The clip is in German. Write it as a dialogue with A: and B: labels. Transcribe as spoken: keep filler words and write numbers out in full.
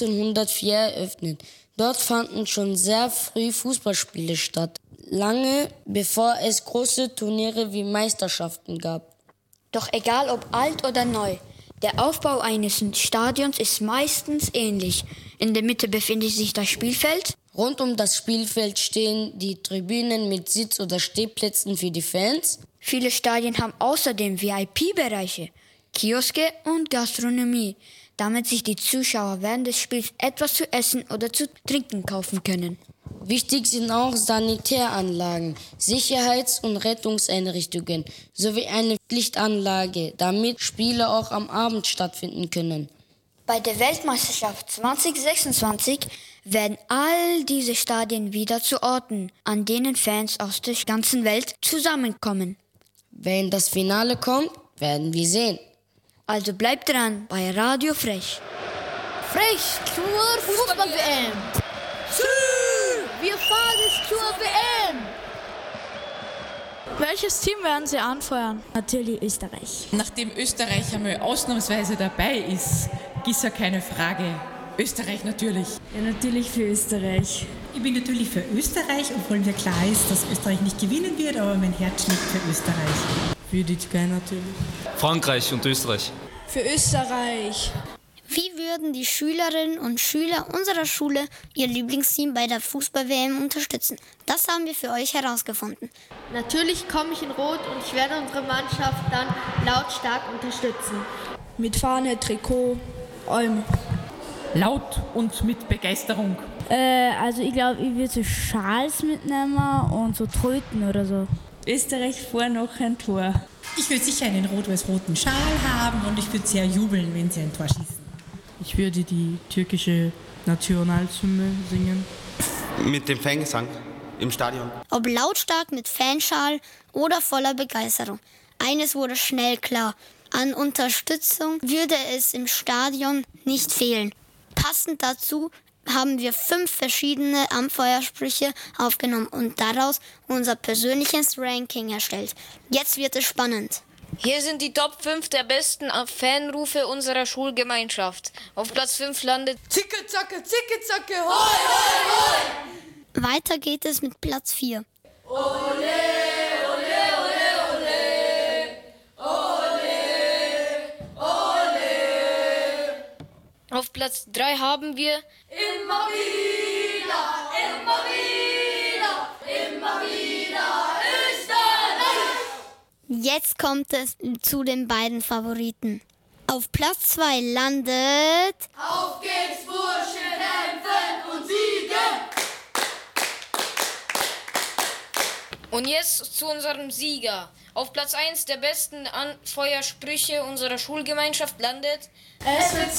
A: neunzehnhundertvier eröffnet. Dort fanden schon sehr früh Fußballspiele statt, lange bevor es große Turniere wie Meisterschaften gab.
B: Doch egal ob alt oder neu, der Aufbau eines Stadions ist meistens ähnlich. In der Mitte befindet sich das Spielfeld.
A: Rund um das Spielfeld stehen die Tribünen mit Sitz- oder Stehplätzen für die Fans.
B: Viele Stadien haben außerdem V I P-Bereiche, Kioske und Gastronomie, damit sich die Zuschauer während des Spiels etwas zu essen oder zu trinken kaufen können.
A: Wichtig sind auch Sanitäranlagen, Sicherheits- und Rettungseinrichtungen sowie eine Lichtanlage, damit Spiele auch am Abend stattfinden können.
B: Bei der Weltmeisterschaft zwanzig sechsundzwanzig werden all diese Stadien wieder zu Orten, an denen Fans aus der ganzen Welt zusammenkommen.
A: Wenn das Finale kommt, werden wir sehen.
B: Also bleibt dran bei Radio Frech.
C: Frech zur Fußball-W M. Wir fahren es zur W M.
D: Welches Team werden Sie anfeuern?
E: Natürlich Österreich.
F: Nachdem Österreich einmal ausnahmsweise dabei ist, ist ja keine Frage. Österreich natürlich.
E: Ja, natürlich für Österreich.
G: Ich bin natürlich für Österreich, obwohl mir klar ist, dass Österreich nicht gewinnen wird, aber mein Herz schlägt für Österreich.
H: Für die Türkei natürlich.
I: Frankreich und Österreich.
D: Für Österreich.
J: Wie würden die Schülerinnen und Schüler unserer Schule ihr Lieblingsteam bei der Fußball-W M unterstützen? Das haben wir für euch herausgefunden.
C: Natürlich komme ich in Rot und ich werde unsere Mannschaft dann lautstark unterstützen.
D: Mit Fahne, Trikot, allem.
F: Laut und mit Begeisterung.
E: Äh, also ich glaube, ich würde so Schals mitnehmen und so Tröten oder so.
K: Österreich vor noch ein Tor.
G: Ich würde sicher einen rot-weiß-roten Schal haben und ich würde sehr jubeln, wenn sie ein Tor schießen.
H: Ich würde die türkische Nationalhymne singen.
L: Mit dem Fangesang im Stadion.
J: Ob lautstark mit Fanschal oder voller Begeisterung. Eines wurde schnell klar. An Unterstützung würde es im Stadion nicht fehlen. Passend dazu haben wir fünf verschiedene Anfeuersprüche aufgenommen und daraus unser persönliches Ranking erstellt. Jetzt wird es spannend.
M: Hier sind die Top fünf der besten Fanrufe unserer Schulgemeinschaft. Auf Platz fünf landet
C: Zicke, zacke, zicke, zacke, hoi, hoi, hoi.
J: Weiter geht es mit Platz vier.
C: Ole, ole, ole, ole. Ole, ole.
M: Auf Platz drei haben wir
C: Immer wieder, immer wieder, immer wieder Österreich.
J: Jetzt kommt es zu den beiden Favoriten. Auf Platz zwei landet...
C: Auf geht's, Burschen, kämpfen und siegen!
M: Und jetzt zu unserem Sieger. Auf Platz eins der besten Anfeuersprüche unserer Schulgemeinschaft landet...
C: Es wird Zeit